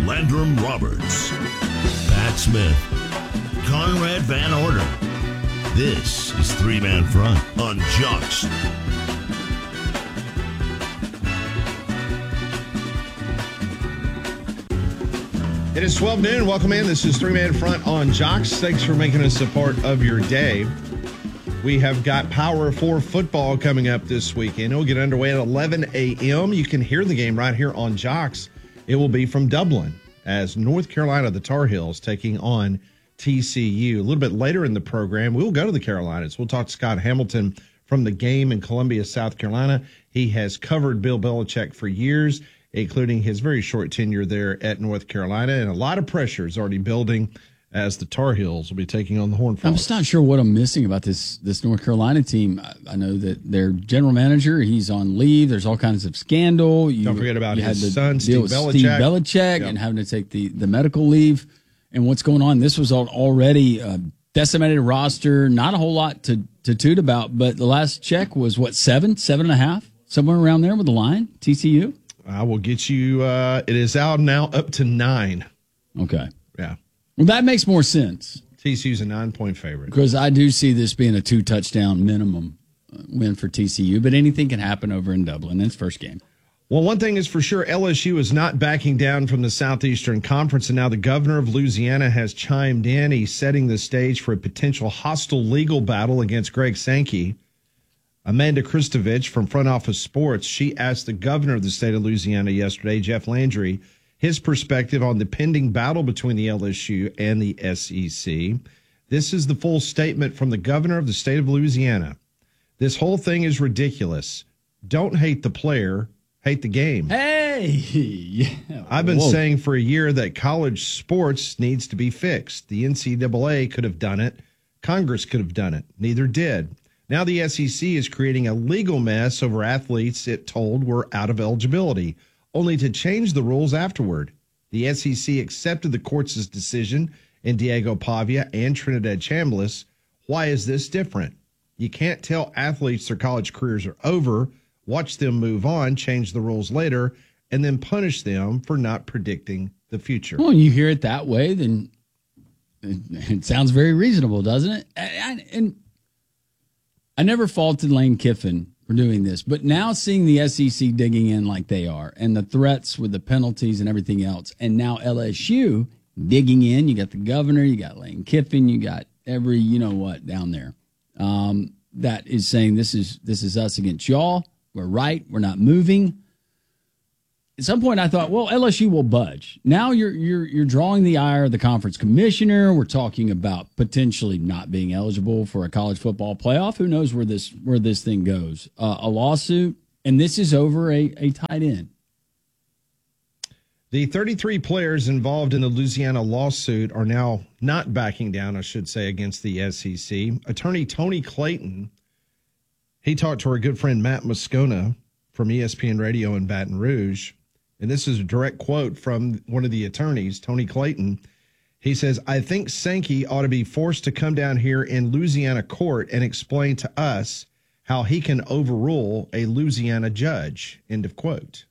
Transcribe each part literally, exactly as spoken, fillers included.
Landrum Roberts, Pat Smith, Conrad Van Order. This is Three Man Front on Jocks. It is twelve noon. Welcome in. This is Three Man Front on Jocks. Thanks for making us a part of your day. We have got Power Four football coming up this weekend. It will get underway at eleven a.m. You can hear the game right here on Jocks. It will be from Dublin as North Carolina, the Tar Heels, taking on T C U. A little bit later in the program, we'll go to the Carolinas. We'll talk to Scott Hamilton from the game in Columbia, South Carolina. He has covered Bill Belichick for years, including his very short tenure there at North Carolina. And a lot of pressure is already building as the Tar Heels will be taking on the Horned Frogs. I'm just not sure what I'm missing about this this North Carolina team. I, I know that their general manager, he's on leave. There's all kinds of scandal. You, Don't forget about you his had to son, deal Steve with Belichick. Steve Belichick Yep. and having to take the, the medical leave. And what's going on? This was already a decimated roster. Not a whole lot to, to toot about, but the last check was, what, seven, seven and a half? Somewhere around there with the line, T C U? I will get you, uh, it is out now up to nine. Okay. Yeah. Well, that makes more sense. T C U's a nine-point favorite. Because I do see this being a two-touchdown minimum win for T C U, but anything can happen over in Dublin. It's first game. Well, one thing is for sure, L S U is not backing down from the Southeastern Conference, and now the governor of Louisiana has chimed in. He's setting the stage for a potential hostile legal battle against Greg Sankey. Amanda Kristovich from Front Office Sports, she asked the governor of the state of Louisiana yesterday, Jeff Landry, his perspective on the pending battle between the L S U and the S E C. This is the full statement from the governor of the state of Louisiana. This whole thing is ridiculous. Don't hate the player, hate the game. Hey! Yeah. I've been Whoa. saying for a year that college sports needs to be fixed. The N C double A could have done it. Congress could have done it. Neither did. Now the S E C is creating a legal mess over athletes it told were out of eligibility, only to change the rules afterward. The S E C accepted the court's decision in Diego Pavia and Trinidad Chambliss. Why is this different? You can't tell athletes their college careers are over, watch them move on, change the rules later, and then punish them for not predicting the future. Well, when you hear it that way, then it, it sounds very reasonable, doesn't it? And, and I never faulted Lane Kiffin for doing this, but now seeing the S E C digging in like they are and the threats with the penalties and everything else, and now L S U digging in, you got the governor, you got Lane Kiffin, you got every, you know what, down there, um, that is saying this is this is us against y'all. We're right. We're not moving. At some point, I thought, well, L S U will budge. Now you're you're you're drawing the ire of the conference commissioner. We're talking about potentially not being eligible for a college football playoff. Who knows where this where this thing goes? Uh, a lawsuit, and this is over a, a tight end. The thirty-three players involved in the Louisiana lawsuit are now not backing down, I should say, against the S E C. Attorney Tony Clayton, he talked to our good friend Matt Moscona from E S P N Radio in Baton Rouge. And this is a direct quote from one of the attorneys, Tony Clayton. He says, I think Sankey ought to be forced to come down here in Louisiana court and explain to us how he can overrule a Louisiana judge. End of quote.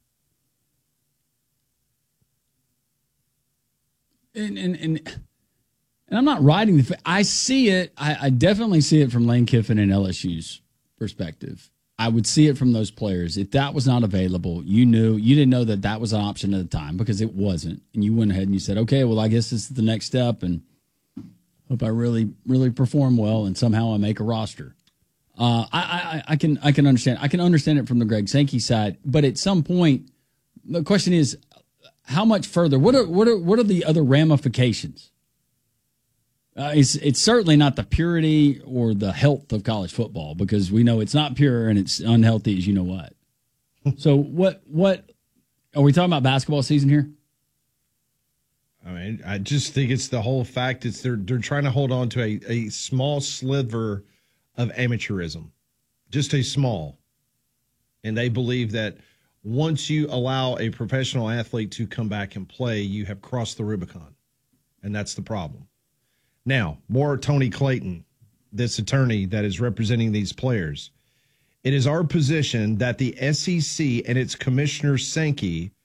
And and and, and I'm not writing the. I see it. I, I definitely see it from Lane Kiffin and L S U's perspective. I would see it from those players. If that was not available, you knew you didn't know that that was an option at the time because it wasn't, and you went ahead and you said, "Okay, well, I guess this is the next step, and hope I really, really perform well, and somehow I make a roster." Uh, I, I, I can, I can understand. I can understand it from the Greg Sankey side, but at some point, the question is, how much further? What are, what are, what are the other ramifications? Uh, it's it's certainly not the purity or the health of college football because we know it's not pure and it's unhealthy as you know what. So what what are we talking about basketball season here? I mean, I just think it's the whole fact it's they're they're trying to hold on to a, a small sliver of amateurism, just a small, and they believe that once you allow a professional athlete to come back and play, you have crossed the Rubicon, and that's the problem. Now, more Tony Clayton, this attorney that is representing these players. It is our position that the S E C and its commissioner Sankey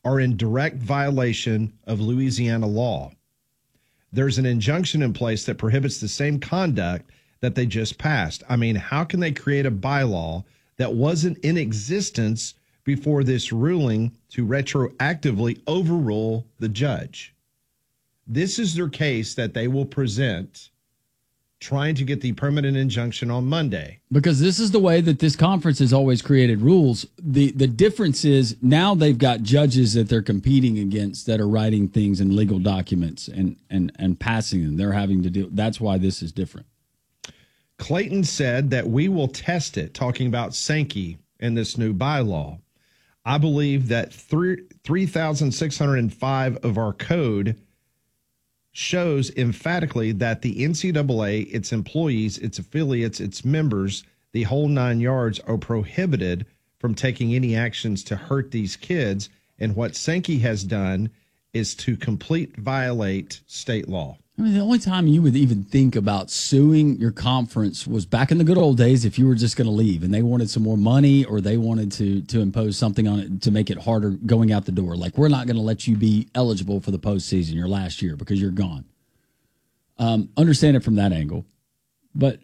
are in direct violation of Louisiana law. There's an injunction in place that prohibits the same conduct that they just passed. I mean, how can they create a bylaw that wasn't in existence before this ruling to retroactively overrule the judge? This is their case that they will present, trying to get the permanent injunction on Monday. Because this is the way that this conference has always created rules. The the difference is now they've got judges that they're competing against that are writing things in legal documents and and and passing them. They're having to do. That's why this is different. Clayton said that we will test it, talking about Sankey and this new bylaw. I believe that three thousand six hundred five of our code shows emphatically that the N C double A, its employees, its affiliates, its members, the whole nine yards are prohibited from taking any actions to hurt these kids. And what Sankey has done is to complete violate state law. I mean, the only time you would even think about suing your conference was back in the good old days if you were just going to leave and they wanted some more money or they wanted to to impose something on it to make it harder going out the door. Like, we're not going to let you be eligible for the postseason your last year because you're gone. Um, understand it from that angle. But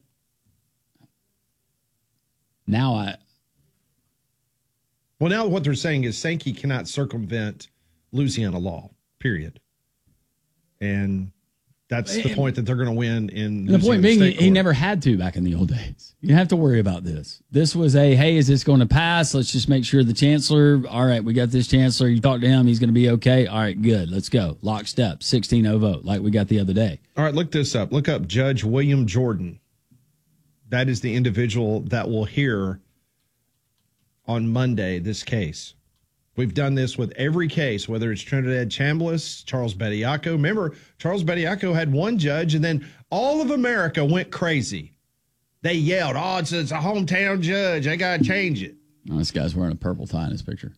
now I... Well, now what they're saying is Sankey cannot circumvent Louisiana law, period. And... that's the point that they're going to win in. The point being, he, he never had to back in the old days. You didn't have to worry about this. This was a, hey, is this going to pass? Let's just make sure the chancellor, all right, we got this chancellor. You talk to him. He's going to be okay. All right, good. Let's go. Lockstep, sixteen oh vote like we got the other day. All right, look this up. Look up Judge William Jordan. That is the individual that will hear on Monday this case. We've done this with every case, whether it's Trinidad Chambliss, Charles Bediako. Remember, Charles Bediako had one judge, and then all of America went crazy. They yelled, oh, it's, it's a hometown judge. I got to change it. Oh, this guy's wearing a purple tie in his picture.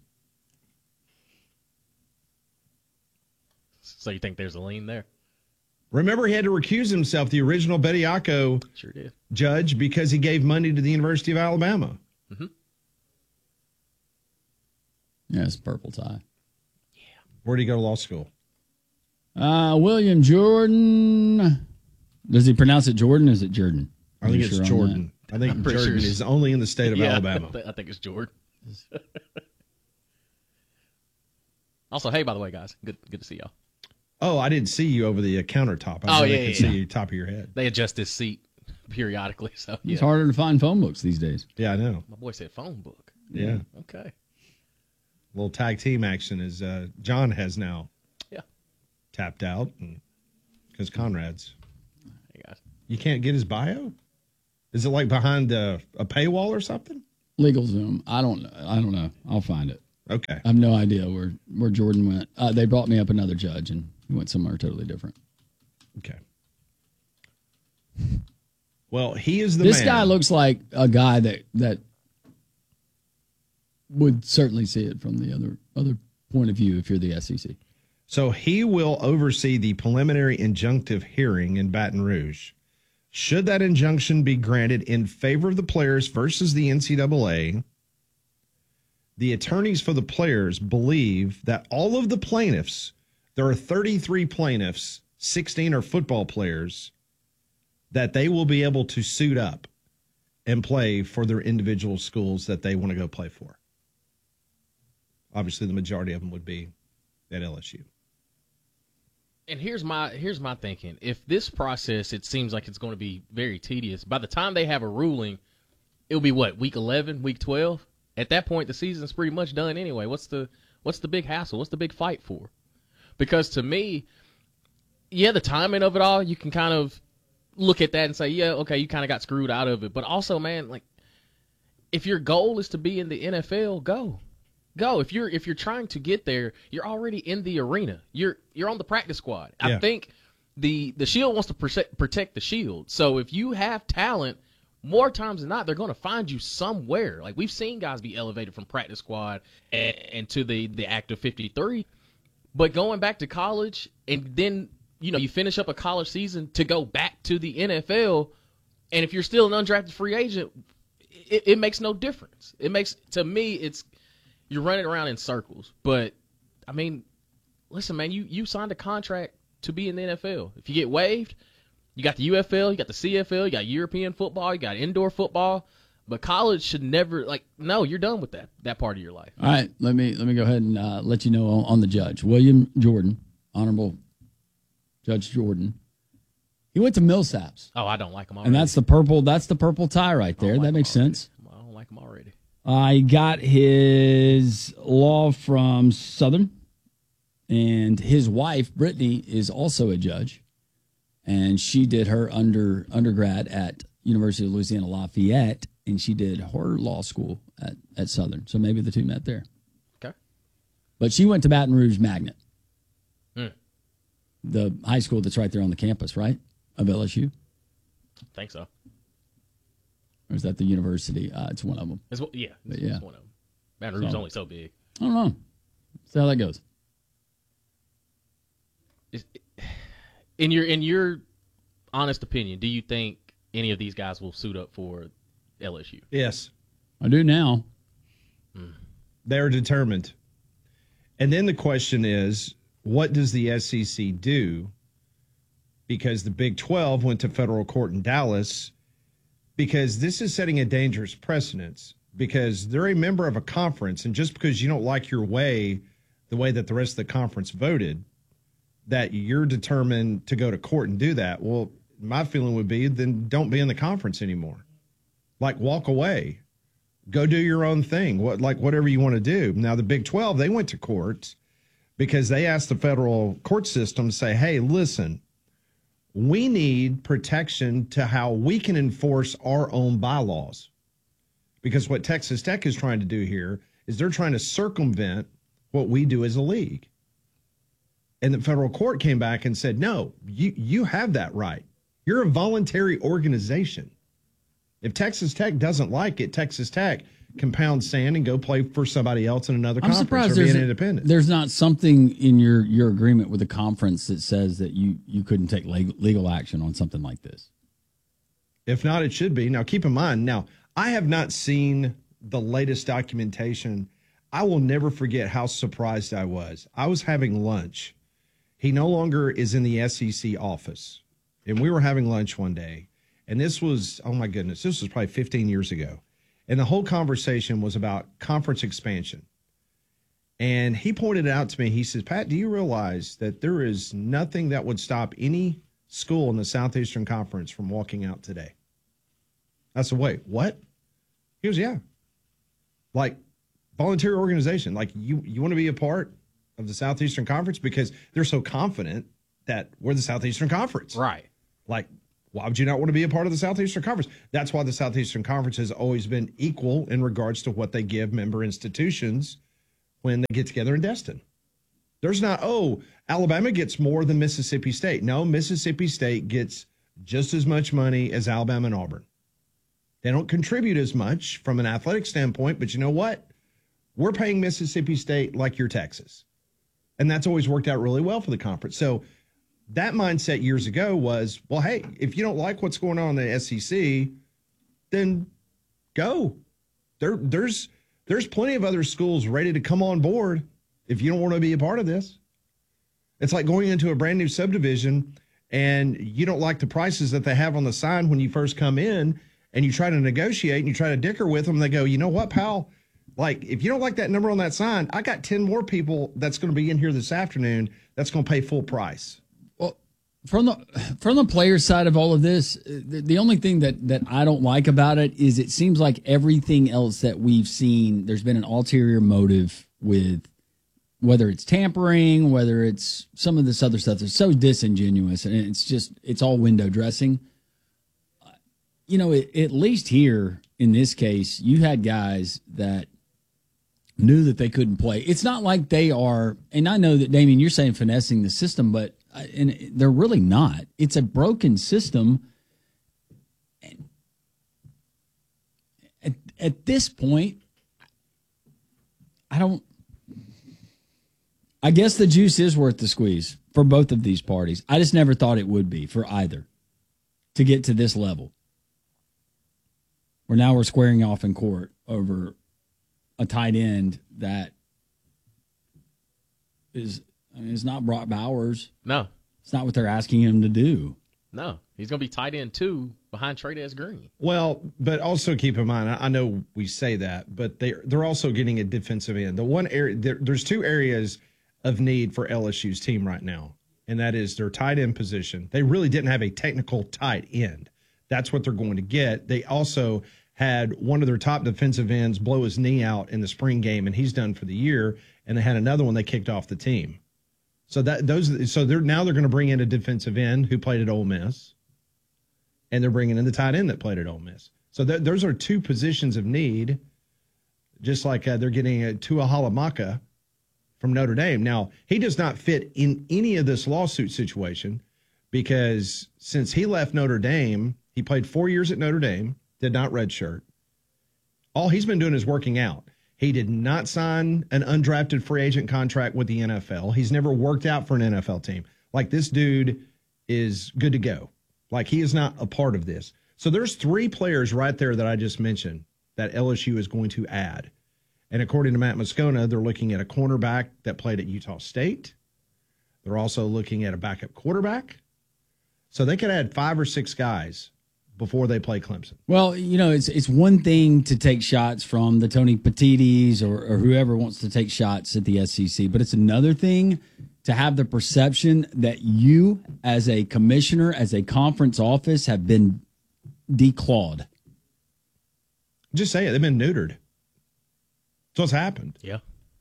So you think there's a lean there? Remember, he had to recuse himself, the original Bediako sure did. judge, because he gave money to the University of Alabama. Mm-hmm. Yeah, it's a purple tie. Yeah. Where did he go to law school? Uh, William Jordan. Does he pronounce it Jordan or is it Jordan? I think it's sure Jordan. I think Jordan sure is only in the state of yeah, Alabama. I think it's Jordan. Also, hey, by the way, guys, good good to see y'all. Oh, I didn't see you over the uh, countertop. I oh, really yeah, could yeah. see you top of your head. They adjust this seat periodically. So yeah. It's harder to find phone books these days. Yeah, I know. My boy said phone book. Yeah. Okay. A little tag team action is uh, John has now yeah. tapped out because Conrad's. Hey, guys. You can't get his bio? Is it like behind uh, a paywall or something? LegalZoom. I don't know. I don't know. I'll find it. Okay. I have no idea where, where Jordan went. Uh, they brought me up another judge, and he went somewhere totally different. Okay. Well, he is the this man. This guy looks like a guy that that would certainly see it from the other other point of view if you're the S E C. So he will oversee the preliminary injunctive hearing in Baton Rouge. Should that injunction be granted in favor of the players versus the N C double A, the attorneys for the players believe that all of the plaintiffs, there are thirty-three plaintiffs, sixteen are football players, that they will be able to suit up and play for their individual schools that they want to go play for. Obviously, the majority of them would be at L S U. And here's my here's my thinking. If this process, it seems like it's going to be very tedious. By the time they have a ruling, it'll be what, week eleven, week twelve? At that point, the season's pretty much done anyway. What's the what's the big hassle? What's the big fight for? Because to me, yeah, the timing of it all, you can kind of look at that and say, yeah, okay, you kind of got screwed out of it. But also, man, like, if your goal is to be in the N F L, go. Go. If you're if you're trying to get there, you're already in the arena. You're you're on the practice squad. Yeah. I think the the Shield wants to protect protect the Shield. So if you have talent, more times than not, they're going to find you somewhere. Like, we've seen guys be elevated from practice squad and, and to the the active fifty-three. But going back to college, and then, you know, you finish up a college season to go back to the N F L, and if you're still an undrafted free agent, it, it makes no difference. It makes, to me, it's, you're running around in circles. But I mean, listen, man, you, you signed a contract to be in the N F L. If you get waived, you got the U F L, you got the C F L, you got European football, you got indoor football. But college should never, like, no, you're done with that that part of your life. All right, let me let me go ahead and uh, let you know on, on the judge. William Jordan, Honorable Judge Jordan. He went to Millsaps. Oh, I don't like him already. And that's the purple that's the purple tie right there. Like that makes already. sense. I don't like him already. I uh, got his law from Southern, and his wife, Brittany, is also a judge. And she did her under undergrad at University of Louisiana Lafayette, and she did her law school at, at Southern. So maybe the two met there. Okay. But she went to Baton Rouge Magnet, hmm. the high school that's right there on the campus, right, of L S U? I think so. Or is that the university? Uh, it's one of them. It's, yeah, it's, yeah. it's one of them. Baton Rouge is So, only so big. I don't know. See how that goes. Is, in your in your honest opinion, do you think any of these guys will suit up for L S U? Yes. I do now. They're determined. And then the question is, what does the S E C do? Because the Big twelve went to federal court in Dallas, because this is setting a dangerous precedence, because they're a member of a conference, and just because you don't like your way, the way that the rest of the conference voted, that you're determined to go to court and do that. Well, my feeling would be, then don't be in the conference anymore. Like, walk away. Go do your own thing. What, like, whatever you want to do. Now, the Big twelve, they went to court because they asked the federal court system to say, hey, listen, we need protection to how we can enforce our own bylaws. Because what Texas Tech is trying to do here is they're trying to circumvent what we do as a league. And the federal court came back and said, no, you, you have that right. You're a voluntary organization. If Texas Tech doesn't like it, Texas Tech can pound sand and go play for somebody else in another I'm conference surprised or there's, be an a- independent. there's not something in your, your agreement with the conference that says that you, you couldn't take legal, legal action on something like this. If not, it should be. Now, keep in mind, now, I have not seen the latest documentation. I will never forget how surprised I was. I was having lunch. He no longer is in the S E C office. And we were having lunch one day. And this was, oh my goodness, this was probably fifteen years ago. And the whole conversation was about conference expansion. And he pointed it out to me. He says, Pat, do you realize that there is nothing that would stop any school in the Southeastern Conference from walking out today? I said, wait, what? He goes, yeah. Like, voluntary organization. Like, you, you want to be a part of the Southeastern Conference because they're so confident that we're the Southeastern Conference. Right. Like, why would you not want to be a part of the Southeastern Conference? That's why the Southeastern Conference has always been equal in regards to what they give member institutions when they get together in Destin. There's not, oh, Alabama gets more than Mississippi State. No, Mississippi State gets just as much money as Alabama and Auburn. They don't contribute as much from an athletic standpoint, but you know what? We're paying Mississippi State like you're Texas. And that's always worked out really well for the conference. So that mindset years ago was, well, hey, if you don't like what's going on in the S E C, then go. There, there's there's plenty of other schools ready to come on board if you don't want to be a part of this. It's like going into a brand new subdivision and you don't like the prices that they have on the sign when you first come in, and you try to negotiate and you try to dicker with them. They go, you know what, pal? Like, if you don't like that number on that sign, I got ten more people that's going to be in here this afternoon that's going to pay full price. Well, from the from the player side of all of this, the, the only thing that, that I don't like about it is it seems like everything else that we've seen, there's been an ulterior motive with whether it's tampering, whether it's some of this other stuff that's so disingenuous, and it's just, it's all window dressing. You know, it, at least here in this case, you had guys that knew that they couldn't play. It's not like they are, and I know that, Damien, you're saying finessing the system, but and they're really not. It's a broken system. At, at this point, I don't, I guess the juice is worth the squeeze for both of these parties. I just never thought it would be for either to get to this level. Where now we're squaring off in court over a tight end that is I mean, it's not Brock Bowers. No. It's not what they're asking him to do. No. He's going to be tight end two behind Trey'Dez Green. Well, but also keep in mind, I know we say that, but they they're also getting a defensive end. The one area there, there's two areas of need for L S U's team right now, and that is their tight end position. They really didn't have a technical tight end. That's what they're going to get. They also had one of their top defensive ends blow his knee out in the spring game, and he's done for the year. And they had another one they kicked off the team. So that those so they're now they're going to bring in a defensive end who played at Ole Miss, and they're bringing in the tight end that played at Ole Miss. So th- those are two positions of need, just like uh, they're getting a Tua Halamaka from Notre Dame. Now, he does not fit in any of this lawsuit situation because since he left Notre Dame, he played four years at Notre Dame, did not redshirt. All he's been doing is working out. He did not sign an undrafted free agent contract with the N F L. He's never worked out for an N F L team. Like, this dude is good to go. Like, he is not a part of this. So there's three players right there that I just mentioned that L S U is going to add. And according to Matt Moscona, they're looking at a cornerback that played at Utah State. They're also looking at a backup quarterback. So they could add five or six guys before they play Clemson. Well, you know, it's it's one thing to take shots from the Tony Petittis or, or whoever wants to take shots at the S E C, but it's another thing to have the perception that you, as a commissioner, as a conference office, have been declawed. Just say it. They've been neutered. That's what's happened. Yeah.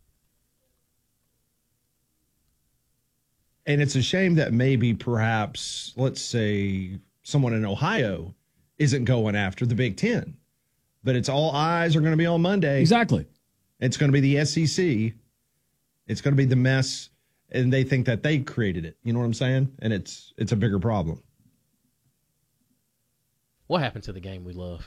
And it's a shame that maybe perhaps, let's say, someone in Ohio isn't going after the Big Ten. But it's all eyes are going to be on Monday. Exactly. It's going to be the S E C. It's going to be the mess, and they think that they created it. You know what I'm saying? And it's it's a bigger problem. What happened to the game we love?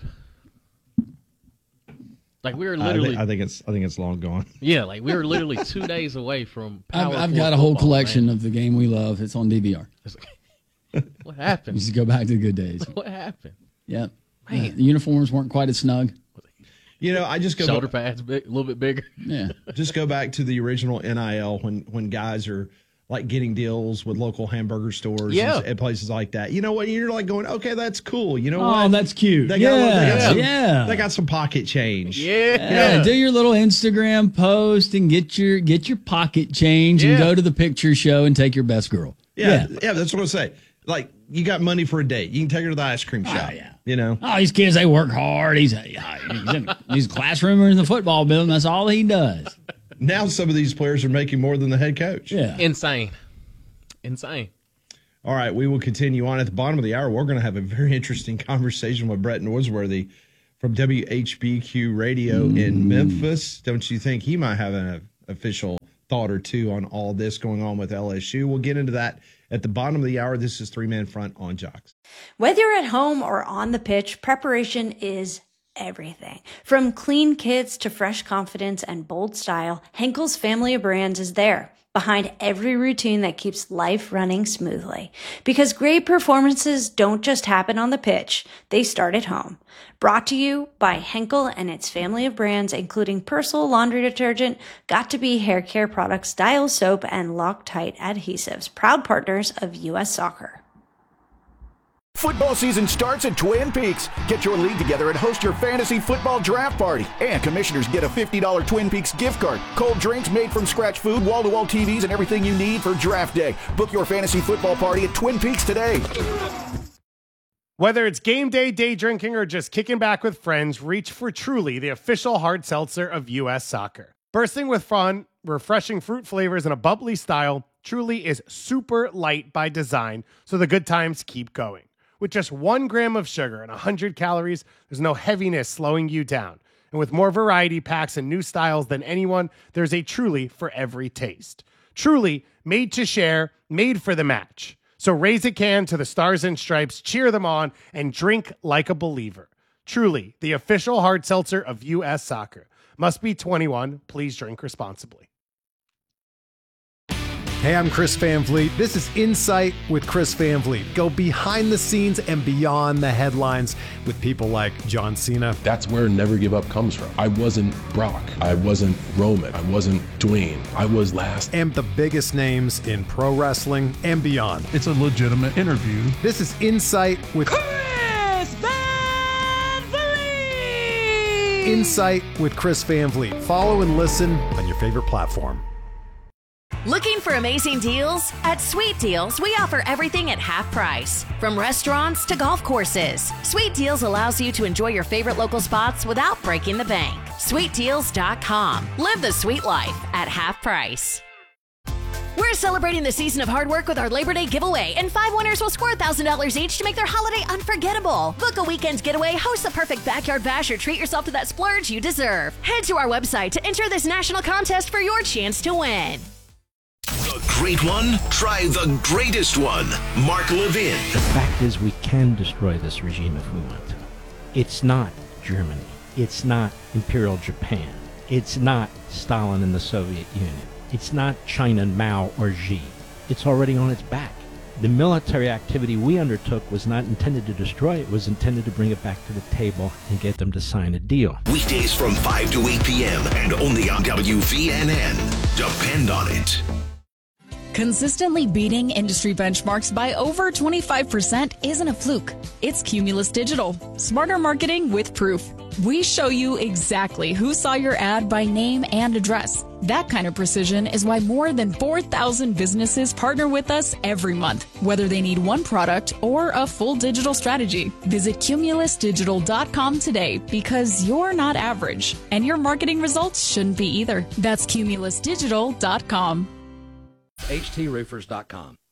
Like, we were literally. I think, I think it's I think it's long gone. Yeah, like we were literally two days away from. I've, Power I've four got a whole football, collection man. of the game we love. It's on D V R. What happened? Used to go back to the good days. What happened? Yeah. Man. The uniforms weren't quite as snug. You know, I just go Shoulder pads big, a little bit bigger. Yeah. just go back to the original N I L when when guys are like getting deals with local hamburger stores Yeah. and, and places like that. You know what? You're like going, okay, that's cool. You know Oh, what? that's cute. They yeah. got, they got some, yeah. They got some pocket change. Yeah. Yeah, do your little Instagram post and get your get your pocket change and Yeah. go to the picture show and take your best girl. Yeah, yeah, that's what I say. Like, you got money for a date. You can take her to the ice cream shop. yeah. You know? Oh, these kids, they work hard. He's, yeah, he's, in, he's a classroom or in the football building. That's all he does. Now some of these players are making more than the head coach. Yeah. Insane. Insane. All right, we will continue on. At the bottom of the hour, we're going to have a very interesting conversation with Brett Norsworthy from W H B Q Radio mm. in Memphis. Don't you think he might have an official thought or two on all this going on with L S U? We'll get into that at the bottom of the hour. This is Three Man Front on Jocks. Whether you're at home or on the pitch, preparation is everything. From clean kits to fresh confidence and bold style, Henkel's family of brands is there behind every routine that keeps life running smoothly. Because great performances don't just happen on the pitch, they start at home. Brought to you by Henkel and its family of brands, including Persil laundry detergent, Got2b hair care products, Dial soap, and Loctite adhesives, proud partners of U S Soccer. Football season starts at Twin Peaks. Get your league together and host your fantasy football draft party. And commissioners get a fifty dollars Twin Peaks gift card, cold drinks, made from scratch food, wall-to-wall T Vs, and everything you need for draft day. Book your fantasy football party at Twin Peaks today. Whether it's game day, day drinking, or just kicking back with friends, reach for Truly, the official hard seltzer of U S Soccer. Bursting with fun, refreshing fruit flavors, and a bubbly style, Truly is super light by design, so the good times keep going. With just one gram of sugar and one hundred calories, there's no heaviness slowing you down. And with more variety packs and new styles than anyone, there's a Truly for every taste. Truly, made to share, made for the match. So raise a can to the Stars and Stripes, cheer them on, and drink like a believer. Truly, the official hard seltzer of U S Soccer. Must be twenty-one. Please drink responsibly. Hey, I'm Chris Van Vliet. This is Insight with Chris Van Vliet. Go behind the scenes and beyond the headlines with people like John Cena. That's where Never Give Up comes from. I wasn't Brock. I wasn't Roman. I wasn't Dwayne. I was last. And the biggest names in pro wrestling and beyond. It's a legitimate interview. This is Insight with Chris Van Vliet. Insight with Chris Van Vliet. Follow and listen on your favorite platform. Looking for amazing deals? At Sweet Deals, we offer everything at half price. From restaurants to golf courses, Sweet Deals allows you to enjoy your favorite local spots without breaking the bank. sweet deals dot com. Live the sweet life at half price. We're celebrating the season of hard work with our Labor Day giveaway, and five winners will score one thousand dollars each to make their holiday unforgettable. Book a weekend getaway, host the perfect backyard bash, or treat yourself to that splurge you deserve. Head to our website to enter this national contest for your chance to win. The great one? Try the greatest one. Mark Levin. The fact is, we can destroy this regime if we want to. It's not Germany. It's not Imperial Japan. It's not Stalin and the Soviet Union. It's not China, Mao, or Xi. It's already on its back. The military activity we undertook was not intended to destroy it. It was intended to bring it back to the table and get them to sign a deal. Weekdays from five to eight p.m. and only on W V N N. Depend on it. Consistently beating industry benchmarks by over twenty-five percent isn't a fluke. It's Cumulus Digital. Smarter marketing with proof. We show you exactly who saw your ad by name and address. That kind of precision is why more than four thousand businesses partner with us every month, whether they need one product or a full digital strategy. Visit cumulus digital dot com today, because you're not average, and your marketing results shouldn't be either. That's cumulus digital dot com. H T roofers dot com.